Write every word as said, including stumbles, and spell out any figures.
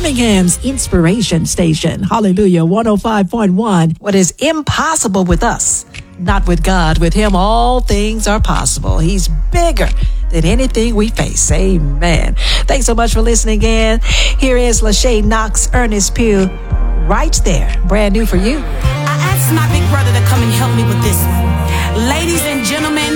Birmingham's Inspiration Station. Hallelujah, one oh five point one. What is impossible with us, not with God. With him, all things are possible. He's bigger than anything we face. Amen. Thanks so much for listening again. Here is Lachey Knox, Ernest Pugh, right there. Brand new for you. I asked my big brother to come and help me with this one. Ladies and gentlemen,